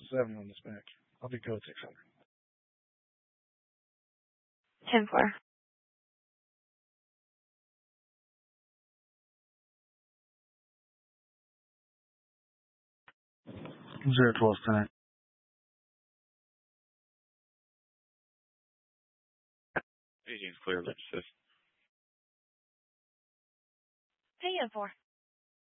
7 on this back. I'll be code 600. 10-4. Zero 12 tonight. Agent's clear, let's just. Hey, 4.